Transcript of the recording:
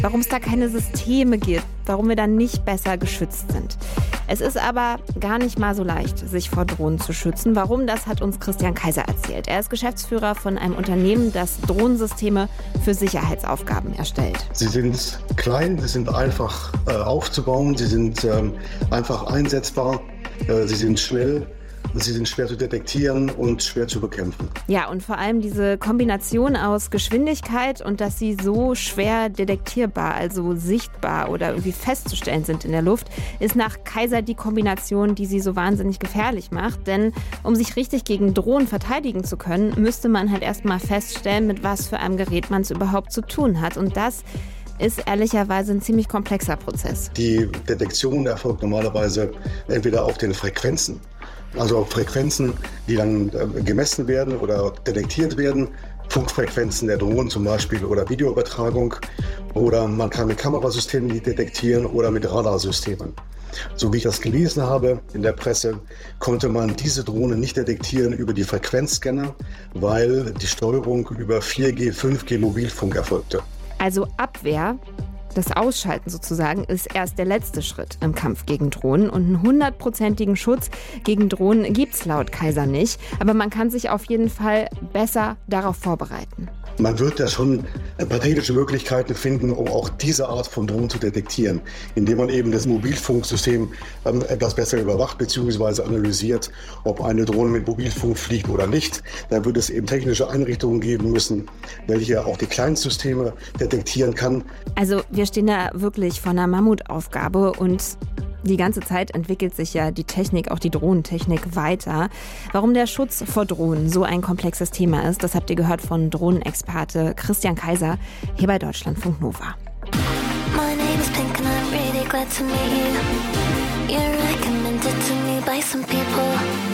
warum es da keine Systeme gibt, warum wir dann nicht besser geschützt sind. Es ist aber gar nicht mal so leicht, sich vor Drohnen zu schützen. Warum, das hat uns Christian Kaiser erzählt. Er ist Geschäftsführer von einem Unternehmen, das Drohnensysteme für Sicherheitsaufgaben erstellt. Sie sind klein, sie sind einfach aufzubauen, sie sind einfach einsetzbar, sie sind schnell. Sie sind schwer zu detektieren und schwer zu bekämpfen. Ja, und vor allem diese Kombination aus Geschwindigkeit und dass sie so schwer detektierbar, also sichtbar oder irgendwie festzustellen sind in der Luft, ist nach Kaiser die Kombination, die sie so wahnsinnig gefährlich macht. Denn um sich richtig gegen Drohnen verteidigen zu können, müsste man halt erstmal feststellen, mit was für einem Gerät man es überhaupt zu tun hat. Und das ist ehrlicherweise ein ziemlich komplexer Prozess. Die Detektion erfolgt normalerweise entweder auf den Frequenzen, also auf Frequenzen, die dann gemessen werden oder detektiert werden, Funkfrequenzen der Drohnen zum Beispiel oder Videoübertragung, oder man kann mit Kamerasystemen die detektieren oder mit Radarsystemen. So wie ich das gelesen habe in der Presse, konnte man diese Drohne nicht detektieren über die Frequenzscanner, weil die Steuerung über 4G, 5G Mobilfunk erfolgte. Also Abwehr, das Ausschalten sozusagen, ist erst der letzte Schritt im Kampf gegen Drohnen. Und einen 100%igen Schutz gegen Drohnen gibt es laut Kaiser nicht. Aber man kann sich auf jeden Fall besser darauf vorbereiten. Man wird da schon ein paar technische Möglichkeiten finden, um auch diese Art von Drohnen zu detektieren, indem man eben das Mobilfunksystem etwas besser überwacht bzw. analysiert, ob eine Drohne mit Mobilfunk fliegt oder nicht. Da wird es eben technische Einrichtungen geben müssen, welche auch die Kleinstsysteme detektieren kann. Also wir stehen da wirklich vor einer Mammutaufgabe und die ganze Zeit entwickelt sich ja die Technik, auch die Drohnentechnik, weiter. Warum der Schutz vor Drohnen so ein komplexes Thema ist, das habt ihr gehört von Drohnenexperte Christian Kaiser hier bei Deutschlandfunk Nova. My name is Pink and I'm really glad to meet you. You're recommended to me by some people.